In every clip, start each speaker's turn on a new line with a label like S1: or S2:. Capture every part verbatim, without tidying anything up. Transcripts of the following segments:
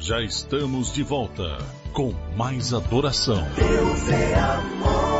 S1: Já estamos de volta com mais adoração.
S2: Deus é amor.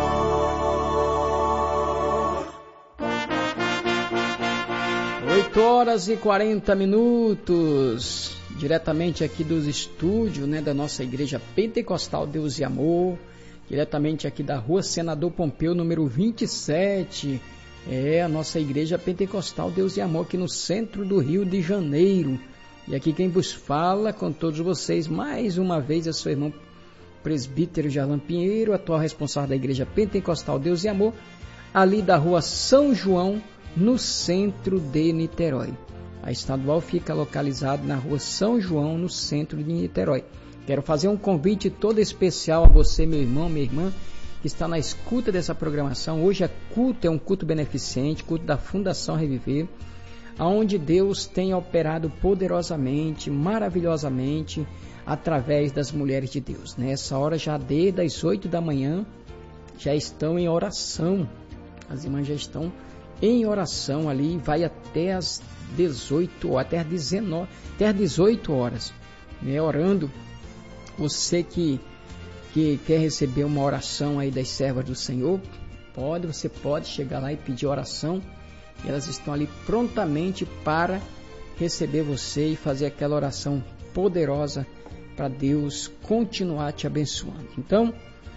S3: oito horas e quarenta minutos, diretamente aqui dos estúdios, né, da nossa Igreja Pentecostal Deus e Amor, diretamente aqui da Rua Senador Pompeu, número vinte e sete, é a nossa Igreja Pentecostal Deus e Amor, aqui no centro do Rio de Janeiro. E aqui quem vos fala com todos vocês, mais uma vez, é seu irmão presbítero Jarlan Pinheiro, atual responsável da Igreja Pentecostal Deus e Amor, ali da Rua São João, no centro de Niterói. A estadual fica localizada na Rua São João, no centro de Niterói. Quero fazer um convite todo especial a você, meu irmão, minha irmã, que está na escuta dessa programação. Hoje é culto, é um culto beneficente, culto da Fundação Reviver, onde Deus tem operado poderosamente, maravilhosamente, através das mulheres de Deus. Nessa hora, já desde as oito da manhã, já estão em oração. As irmãs já estão em oração ali, vai até as dezoito, até as dezenove, até as dezoito horas, né, orando. Você que, que quer receber uma oração aí das servas do Senhor, pode, você pode chegar lá e pedir oração. Elas estão ali prontamente para receber você e fazer aquela oração poderosa para Deus continuar te abençoando. Então,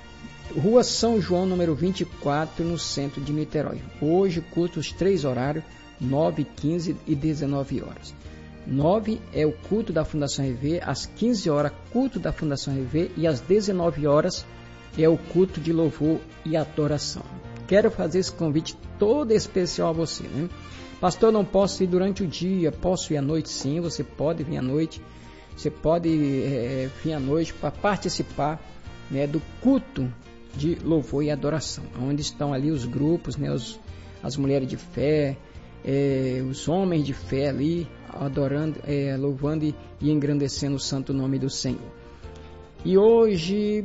S3: Rua São João, número vinte e quatro, no centro de Niterói. Hoje, culto os três horários, nove, quinze e dezenove horas. nove é o culto da Fundação Rever, às quinze horas, culto da Fundação Rever, e às dezenove horas é o culto de louvor e adoração. Quero fazer esse convite todo especial a você, né? Pastor, não posso ir durante o dia, posso ir à noite? Sim, você pode vir à noite. Você pode é, vir à noite para participar, né, do culto de louvor e adoração, onde estão ali os grupos, né, os, as mulheres de fé, é, os homens de fé ali, adorando, é, louvando e, e engrandecendo o santo nome do Senhor. E hoje,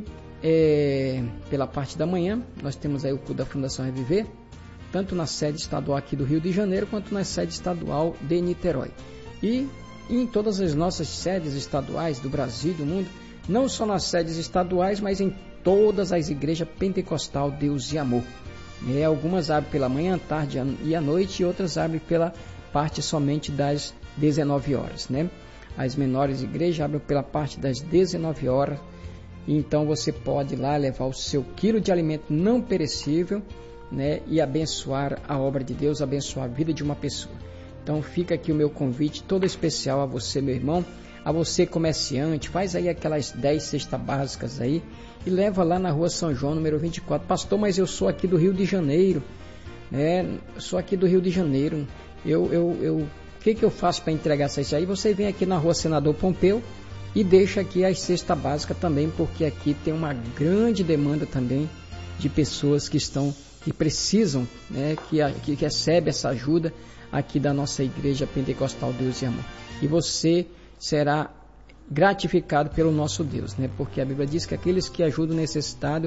S3: é, pela parte da manhã, nós temos aí o culto da Fundação Reviver, tanto na sede estadual aqui do Rio de Janeiro, quanto na sede estadual de Niterói. E em todas as nossas sedes estaduais do Brasil e do mundo, não só nas sedes estaduais, mas em todas as igrejas pentecostal Deus e Amor. É, algumas abrem pela manhã, tarde e à noite, e outras abrem pela parte somente das dezenove horas, né? As menores igrejas abrem pela parte das dezenove horas, então você pode ir lá levar o seu quilo de alimento não perecível, né, e abençoar a obra de Deus, abençoar a vida de uma pessoa. Então fica aqui o meu convite todo especial a você, meu irmão, a você comerciante, faz aí aquelas dez cestas básicas aí e leva lá na Rua São João, número vinte e quatro. Pastor, mas eu sou aqui do Rio de Janeiro, né? Sou aqui do Rio de Janeiro. Eu, eu, eu, o que que eu faço para entregar essa cesta aí? Você vem aqui na Rua Senador Pompeu e deixa aqui as cestas básicas também, porque aqui tem uma grande demanda também de pessoas que estão, que precisam, né? Que, que, que recebe essa ajuda aqui da nossa Igreja Pentecostal Deus e Amor. E você será gratificado pelo nosso Deus, né? Porque a Bíblia diz que aqueles que ajudam o necessitado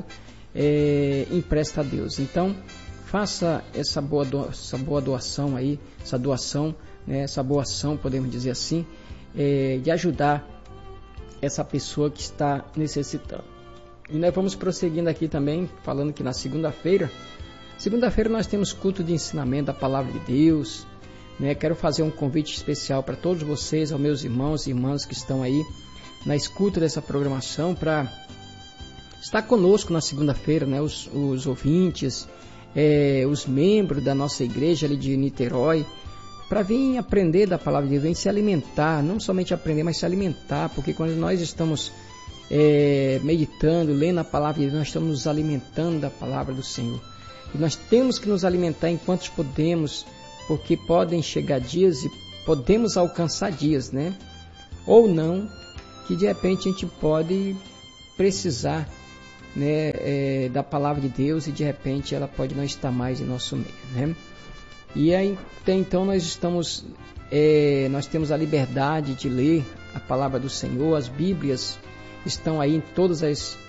S3: é, empresta a Deus. Então, faça essa boa, do, essa boa doação aí, essa doação, né? Essa boa ação, podemos dizer assim, é, de ajudar essa pessoa que está necessitando. E nós vamos prosseguindo aqui também, falando que na segunda-feira, segunda-feira nós temos culto de ensinamento da Palavra de Deus, né? Quero fazer um convite especial para todos vocês, aos meus irmãos e irmãs que estão aí na escuta dessa programação, para estar conosco na segunda-feira, né? Os, os ouvintes, é, os membros da nossa igreja ali de Niterói, para vir aprender da Palavra de Deus, vir se alimentar, não somente aprender, mas se alimentar, porque quando nós estamos é, meditando, lendo a Palavra de Deus, nós estamos nos alimentando da Palavra do Senhor. E nós temos que nos alimentar enquanto podemos, porque podem chegar dias e podemos alcançar dias, né? Ou não, que de repente a gente pode precisar, né, é, da Palavra de Deus e de repente ela pode não estar mais em nosso meio, né? E aí, então nós estamos, é, nós temos a liberdade de ler a Palavra do Senhor, as Bíblias estão aí em todas as,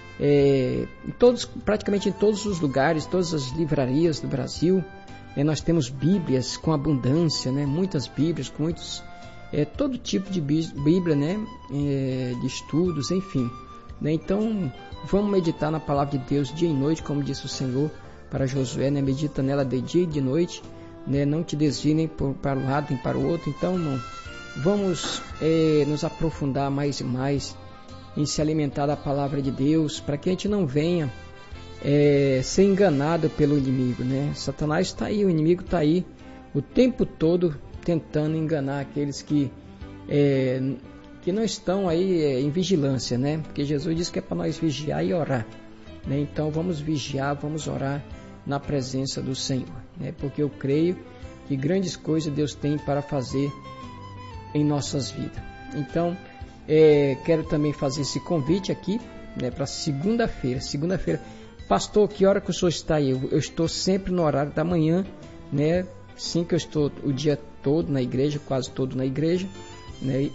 S3: é, em todos, praticamente em todos os lugares, todas as livrarias do Brasil. É, nós temos Bíblias com abundância, né? Muitas Bíblias, com muitos é, todo tipo de Bíblia, né? É, de estudos, enfim. Né? Então, vamos meditar na palavra de Deus dia e noite, como disse o Senhor para Josué, né? Medita nela de dia e de noite, né? Não te desvie nem para um lado nem para o outro. Então, irmão, vamos é, nos aprofundar mais e mais em se alimentar da palavra de Deus, para que a gente não venha é, ser enganado pelo inimigo, né? Satanás está aí, o inimigo está aí o tempo todo tentando enganar aqueles que, é, que não estão aí é, em vigilância, né? Porque Jesus disse que é para nós vigiar e orar, né? Então vamos vigiar, vamos orar na presença do Senhor, né? Porque eu creio que grandes coisas Deus tem para fazer em nossas vidas. Então, é, quero também fazer esse convite aqui, né, para segunda-feira. Segunda-feira, pastor, que hora que o senhor está aí? Eu, eu estou sempre no horário da manhã, né? Sim, que eu estou o dia todo na igreja, quase todo na igreja, né?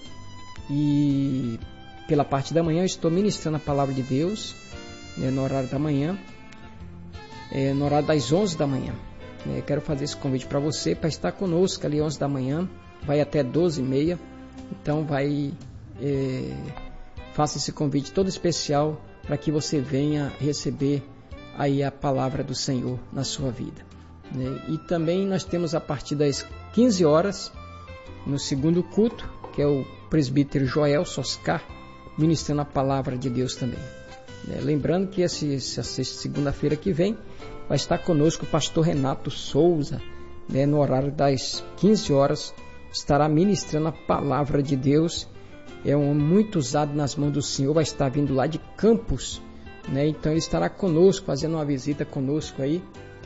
S3: E pela parte da manhã eu estou ministrando a palavra de Deus, né, no horário da manhã, é, no horário das onze da manhã. Né? Quero fazer esse convite para você, para estar conosco ali onze da manhã, vai até doze e meia. Então vai, é, faça esse convite todo especial para que você venha receber aí a palavra do Senhor na sua vida. Né? E também nós temos a partir das quinze horas, no segundo culto, que é o presbítero Joel Soscar, ministrando a palavra de Deus também. Né? Lembrando que esse, essa segunda-feira que vem vai estar conosco o pastor Renato Souza, né? No horário das quinze horas, estará ministrando a palavra de Deus. É um muito usado nas mãos do Senhor, vai estar vindo lá de Campos, né? Então ele estará conosco, fazendo uma visita conosco aí.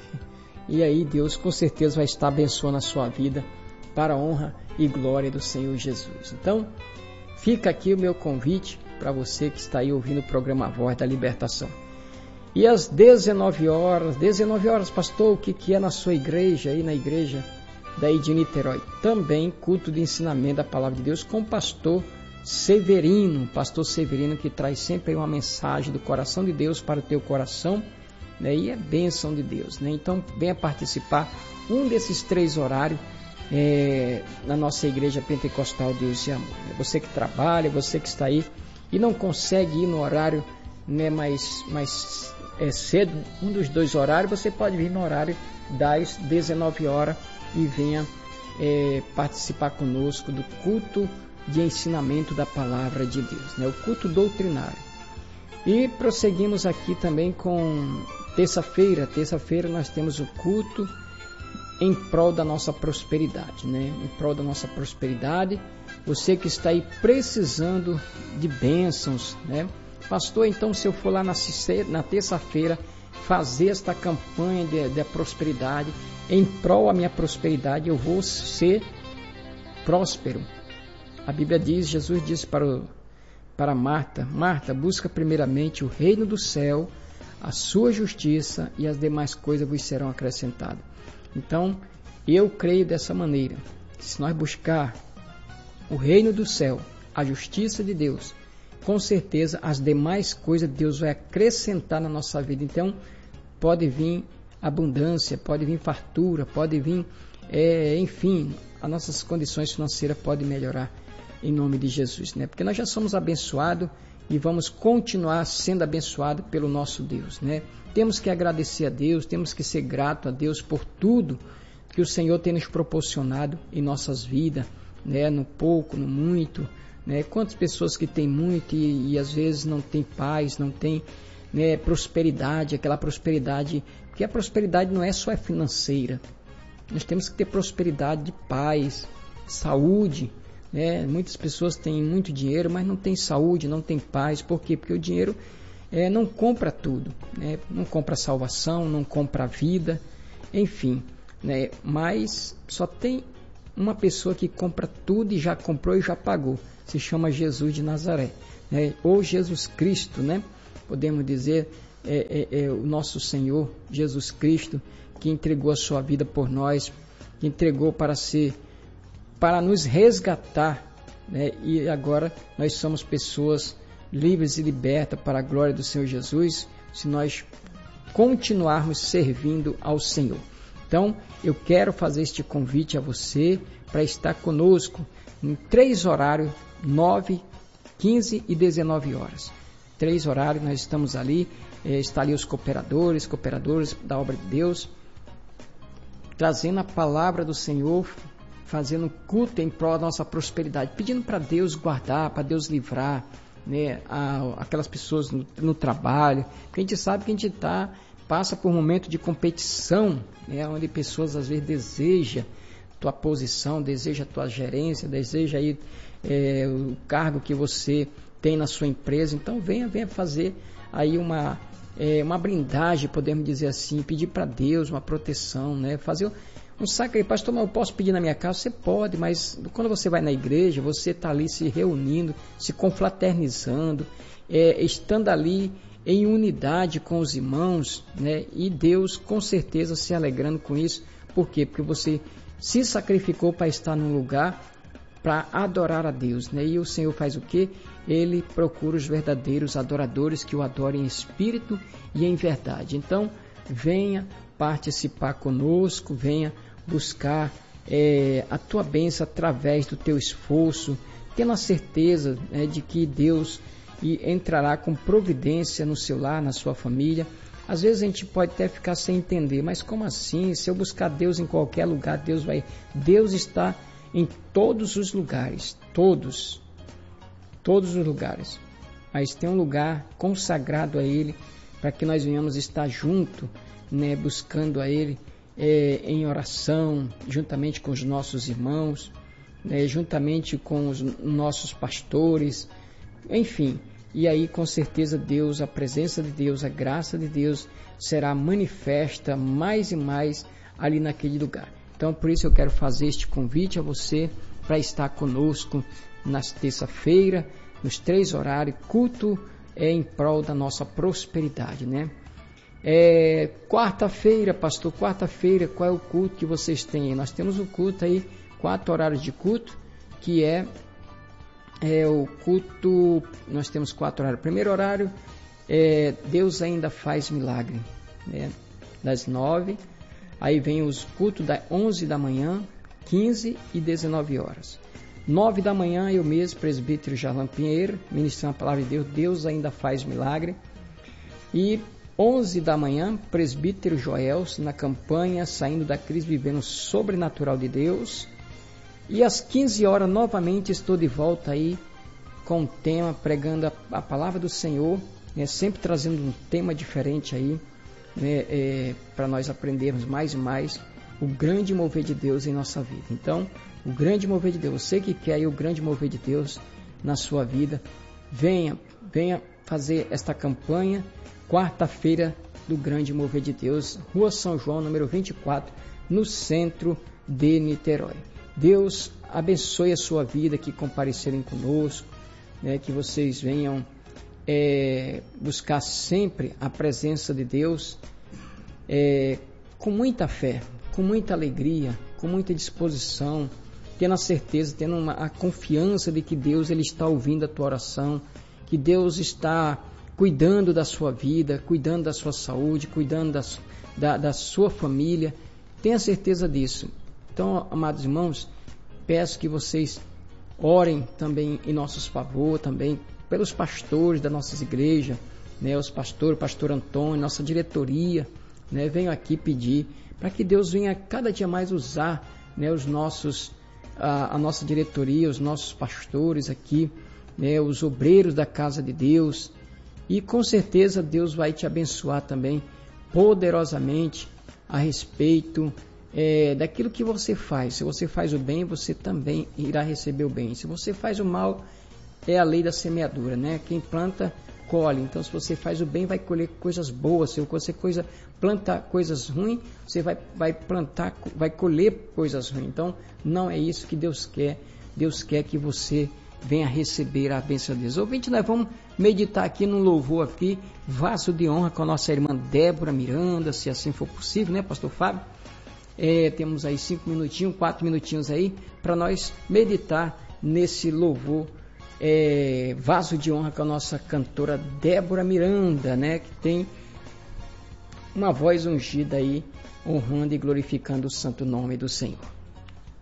S3: E aí Deus com certeza vai estar abençoando a sua vida para a honra e glória do Senhor Jesus. Então, fica aqui o meu convite para você que está aí ouvindo o programa Voz da Libertação. E às dezenove horas, dezenove horas, pastor, o que, que é na sua igreja, aí na igreja daí de Niterói? Também culto de ensinamento da palavra de Deus com o pastor Severino, pastor Severino, que traz sempre uma mensagem do coração de Deus para o teu coração, né? E é bênção de Deus, né? Então venha participar um desses três horários é, na nossa igreja pentecostal Deus e Amor. Você que trabalha, você que está aí e não consegue ir no horário, né, mais, mais é, cedo, um dos dois horários, você pode vir no horário das dezenove horas e venha é, participar conosco do culto de ensinamento da palavra de Deus, né? O culto doutrinário. E prosseguimos aqui também com terça-feira. Terça-feira nós temos o culto em prol da nossa prosperidade, né? Em prol da nossa prosperidade. Você que está aí precisando de bênçãos, né? Pastor, então se eu for lá na, na terça-feira fazer esta campanha de, de prosperidade, em prol da minha prosperidade, eu vou ser próspero. A Bíblia diz, Jesus disse para, o, para Marta, Marta, busca primeiramente o reino do céu, a sua justiça, e as demais coisas vos serão acrescentadas. Então, eu creio dessa maneira, se nós buscar o reino do céu, a justiça de Deus, com certeza as demais coisas Deus vai acrescentar na nossa vida. Então, pode vir abundância, pode vir fartura, pode vir, é, enfim, as nossas condições financeiras podem melhorar em nome de Jesus, né? Porque nós já somos abençoados e vamos continuar sendo abençoados pelo nosso Deus, né? Temos que agradecer a Deus, temos que ser grato a Deus por tudo que o Senhor tem nos proporcionado em nossas vidas, né? No pouco, no muito, né? Quantas pessoas que têm muito e, e às vezes não tem paz, não tem, né, prosperidade, aquela prosperidade, porque a prosperidade não é só financeira. Nós temos que ter prosperidade de paz, saúde, né? Muitas pessoas têm muito dinheiro, mas não têm saúde, não têm paz. Por quê? Porque o dinheiro é, não compra tudo, né? Não compra salvação, não compra vida, enfim, né? Mas só tem uma pessoa que compra tudo e já comprou e já pagou. Se chama Jesus de Nazaré, né? Ou Jesus Cristo, né? Podemos dizer, é, é, é o nosso Senhor Jesus Cristo, que entregou a sua vida por nós, que entregou para ser, para nos resgatar, né? E agora nós somos pessoas livres e libertas para a glória do Senhor Jesus, se nós continuarmos servindo ao Senhor. Então, eu quero fazer este convite a você para estar conosco em três horários, nove, quinze e dezenove horas. Três horários, nós estamos ali, é, está ali os cooperadores, cooperadores da obra de Deus, trazendo a palavra do Senhor, fazendo culto em prol da nossa prosperidade, pedindo para Deus guardar, para Deus livrar, né, a, aquelas pessoas no, no trabalho, porque a gente sabe que a gente tá, passa por um momento de competição, né, onde pessoas às vezes desejam tua posição, deseja tua gerência, deseja aí, é, o cargo que você tem na sua empresa. Então venha, venha fazer aí uma, é, uma blindagem, podemos dizer assim, pedir para Deus uma proteção, né, fazer um sacrifício. Pastor, mas eu posso pedir na minha casa? Você pode, mas quando você vai na igreja, você está ali se reunindo, se confraternizando, é, estando ali em unidade com os irmãos, né? E Deus com certeza se alegrando com isso. Por quê? Porque você se sacrificou para estar num lugar para adorar a Deus, né? E o Senhor faz o quê? Ele procura os verdadeiros adoradores que o adorem em espírito e em verdade. Então, venha participar conosco, venha buscar é, a tua bênção através do teu esforço, tendo a certeza, né, de que Deus entrará com providência no seu lar, na sua família. Às vezes a gente pode até ficar sem entender, mas como assim? Se eu buscar Deus em qualquer lugar, Deus vai... Deus está em todos os lugares, todos, todos os lugares, mas tem um lugar consagrado a Ele, para que nós venhamos estar junto, né, buscando a Ele é, em oração, juntamente com os nossos irmãos, né, juntamente com os nossos pastores, enfim. E aí com certeza Deus, a presença de Deus, a graça de Deus será manifesta mais e mais ali naquele lugar. Então por isso eu quero fazer este convite a você para estar conosco nas terça-feira, nos três horários, culto é em prol da nossa prosperidade, né? É, quarta-feira, pastor, quarta-feira, qual é o culto que vocês têm aí? Nós temos o culto aí, quatro horários de culto, que é, é o culto, nós temos quatro horários. Primeiro horário, é, Deus ainda faz milagre, né? Das nove, aí vem os cultos das onze da manhã, quinze e dezenove horas. nove da manhã, eu mesmo, presbítero Jarlan Pinheiro, ministrando a palavra de Deus, Deus ainda faz milagre. E onze da manhã, presbítero Joel, na campanha, saindo da crise, vivendo o sobrenatural de Deus. E às quinze horas, novamente, estou de volta aí com um tema, pregando a, a palavra do Senhor, né, sempre trazendo um tema diferente aí, né, é, para nós aprendermos mais e mais o grande mover de Deus em nossa vida. Então, o grande mover de Deus, você que quer aí o grande mover de Deus na sua vida, venha, venha fazer esta campanha, quarta-feira do grande mover de Deus, Rua São João, número vinte e quatro, no centro de Niterói. Deus abençoe a sua vida, que comparecerem conosco, né, que vocês venham é, buscar sempre a presença de Deus é, com muita fé, com muita alegria, com muita disposição, tendo a certeza, tendo uma, a confiança de que Deus ele está ouvindo a tua oração, que Deus está cuidando da sua vida, cuidando da sua saúde, cuidando da, da, da sua família. Tenha certeza disso. Então, amados irmãos, peço que vocês orem também em nossos favor, também pelos pastores das nossas igrejas, né, os pastores, pastor Antônio, nossa diretoria, né, venho aqui pedir para que Deus venha cada dia mais usar, né, os nossos, a, a nossa diretoria, os nossos pastores aqui, né, os obreiros da casa de Deus, e com certeza Deus vai te abençoar também poderosamente a respeito é, daquilo que você faz. Se você faz o bem, você também irá receber o bem. Se você faz o mal, é a lei da semeadura, né? Quem planta, colhe. Então, se você faz o bem, vai colher coisas boas. Se você coisa, planta coisas ruins, você vai, vai plantar, vai colher coisas ruins. Então, não é isso que Deus quer. Deus quer que você venha receber a bênção de Deus. Ouvinte, nós vamos meditar aqui no louvor aqui, vaso de honra com a nossa irmã Débora Miranda, se assim for possível, né, pastor Fábio? É, temos aí cinco minutinhos, quatro minutinhos aí, para nós meditar nesse louvor, é, vaso de honra com a nossa cantora Débora Miranda, né, que tem uma voz ungida aí, honrando e glorificando o santo nome do Senhor.